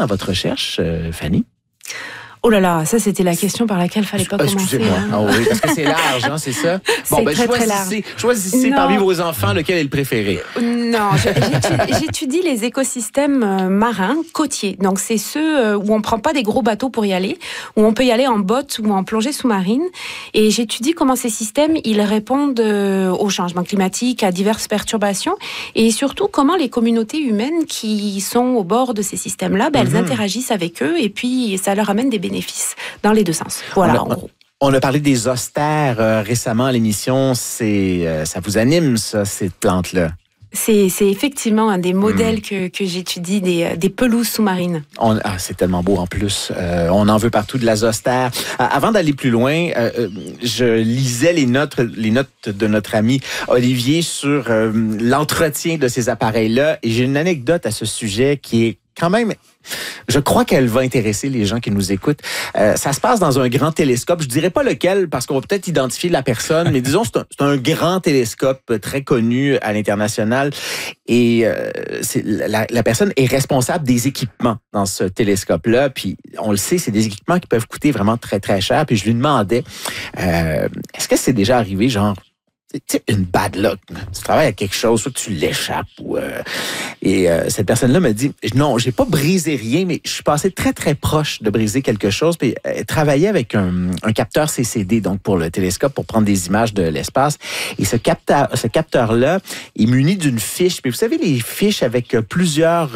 dans votre recherche, Fanny? Oh là là, ça c'était la question par laquelle il fallait pas commencer. Excusez-moi. Hein. Oh oui, parce que c'est large, hein, c'est ça? C'est très large. Choisissez parmi vos enfants lequel est le préféré. Non, j'étudie les écosystèmes marins, côtiers. Donc c'est ceux où on prend pas des gros bateaux pour y aller, où on peut y aller en botte ou en plongée sous-marine. Et j'étudie comment ces systèmes, ils répondent au changement climatique, à diverses perturbations, et surtout comment les communautés humaines qui sont au bord de ces systèmes-là, elles interagissent avec eux, et puis ça leur amène des bénéfices dans les deux sens. Voilà, en gros. On a parlé des austères récemment à l'émission. Ça vous anime, ça, ces plantes-là? C'est effectivement un des modèles que j'étudie, des pelouses sous-marines. C'est tellement beau en plus. On en veut partout de la zostère. Avant d'aller plus loin, je lisais les notes de notre ami Olivier sur l'entretien de ces appareils-là. Et j'ai une anecdote à ce sujet qui est quand même... Je crois qu'elle va intéresser les gens qui nous écoutent. Ça se passe dans un grand télescope. Je dirais pas lequel parce qu'on va peut-être identifier la personne, mais disons c'est un grand télescope très connu à l'international. Et la personne est responsable des équipements dans ce télescope-là. Puis on le sait, c'est des équipements qui peuvent coûter vraiment très très cher. Puis je lui demandais, est-ce que c'est déjà arrivé, genre une bad luck. Tu travailles à quelque chose, soit tu l'échappes. Et cette personne-là me dit, non, j'ai pas brisé rien, mais je suis passé très, très proche de briser quelque chose. Puis elle travaillait avec un capteur CCD, donc pour le télescope, pour prendre des images de l'espace. Et ce capteur-là est muni d'une fiche. Mais vous savez, les fiches avec plusieurs...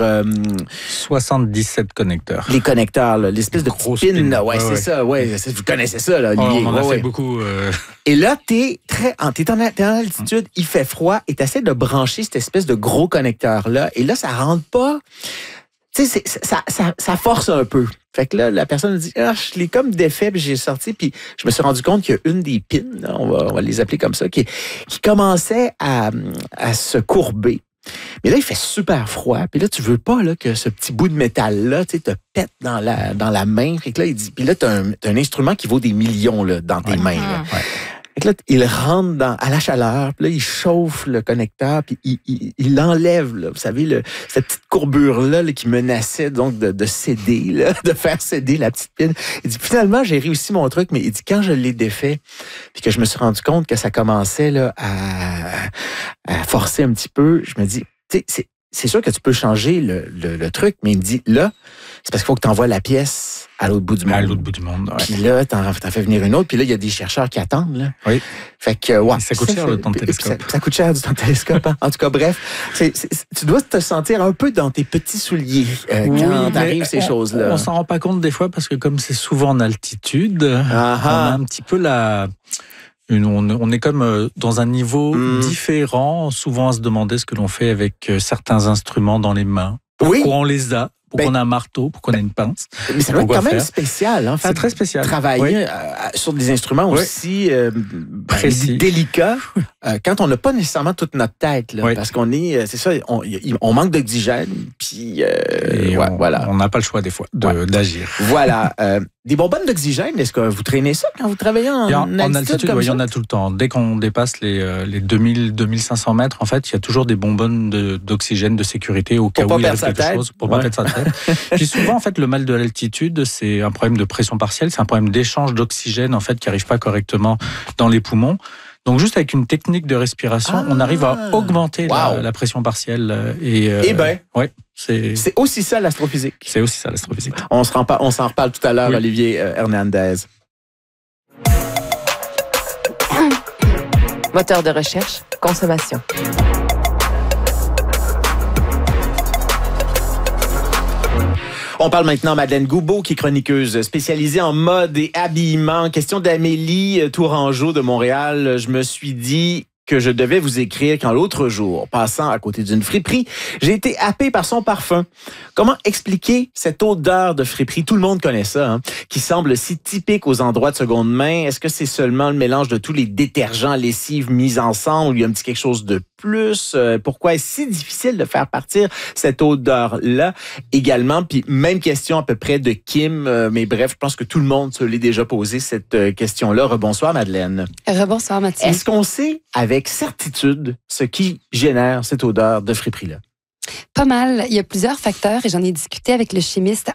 77 connecteurs. Les connecteurs, là, l'espèce de gros spin. spin. Ouais, c'est ça. Ouais, vous connaissez ça, là, Olivier. On en a fait beaucoup. Et là, t'es en altitude, il fait froid, et t'essaies de brancher cette espèce de gros connecteur-là. Et là, ça rentre pas. Tu sais, ça force un peu. Fait que là, la personne me dit, je l'ai comme défait, puis j'ai sorti, puis je me suis rendu compte qu'il y a une des pins, là, on va les appeler comme ça, qui commençait à se courber. Mais là, il fait super froid. Puis là, tu veux pas là, que ce petit bout de métal-là te pète dans la main. Fait que là, il dit, puis là, t'as un instrument qui vaut des millions là, dans tes mains. Là. Ouais. Fait que là, il rentre à la chaleur, puis là, il chauffe le connecteur, puis il l'enlève, là, vous savez, cette petite courbure-là là, qui menaçait donc de céder, là, de faire céder la petite pine. Il dit, finalement, j'ai réussi mon truc, mais il dit, quand je l'ai défait, puis que je me suis rendu compte que ça commençait là, à forcer un petit peu, je me dis, tu sais, c'est sûr que tu peux changer le truc, mais il me dit, là, c'est parce qu'il faut que tu envoies la pièce à l'autre bout du monde. À l'autre bout du monde, ouais. Puis là, t'en fais venir une autre, puis là, il y a des chercheurs qui attendent, là. Oui. Fait que, ouais. Ça coûte cher, le temps de télescope. Ça coûte cher, du temps de télescope, hein? En tout cas, bref, tu dois te sentir un peu dans tes petits souliers quand t'arrives ces choses-là. On s'en rend pas compte des fois, parce que comme c'est souvent en altitude, on a un petit peu on est comme dans un niveau différent, souvent à se demander ce que l'on fait avec certains instruments dans les mains. Pourquoi on les a? Pourquoi on a un marteau? Pourquoi on a une pince? Mais ça doit être quand même spécial. Hein, c'est très spécial. Travailler sur des instruments aussi précis, délicats, quand on n'a pas nécessairement toute notre tête. Là, parce qu'on est, c'est ça, on manque d'oxygène. Puis, voilà. On n'a pas le choix des fois d'agir. Voilà. Des bonbonnes d'oxygène, est-ce que vous traînez ça quand vous travaillez en altitude? Il y en a tout le temps. Dès qu'on dépasse les 2000-2500 mètres, en fait, il y a toujours des bonbonnes d'oxygène de sécurité au cas où il arrive quelque chose. Pour pas perdre sa tête. Puis souvent, en fait, le mal de l'altitude, c'est un problème de pression partielle, c'est un problème d'échange d'oxygène, en fait, qui n'arrive pas correctement dans les poumons. Donc, juste avec une technique de respiration, on arrive à augmenter la pression partielle. C'est aussi ça l'astrophysique. C'est aussi ça l'astrophysique. On s'en reparle tout à l'heure, Olivier Hernandez. Moteur de recherche, consommation. On parle maintenant à Madeleine Goubeau, qui est chroniqueuse spécialisée en mode et habillement. Question d'Amélie Tourangeau de Montréal. Je me suis dit que je devais vous écrire quand l'autre jour, passant à côté d'une friperie, j'ai été happé par son parfum. Comment expliquer cette odeur de friperie? Tout le monde connaît ça, hein, qui semble si typique aux endroits de seconde main. Est-ce que c'est seulement le mélange de tous les détergents, lessives mis ensemble, ou il y a un petit quelque chose de plus? Pourquoi est-ce si difficile de faire partir cette odeur-là également? Puis même question à peu près de Kim, mais bref, je pense que tout le monde se l'est déjà posé cette question-là. Rebonsoir, Madeleine. Rebonsoir, Mathieu. Est-ce qu'on sait avec certitude ce qui génère cette odeur de friperie-là? Pas mal. Il y a plusieurs facteurs et j'en ai discuté avec le chimiste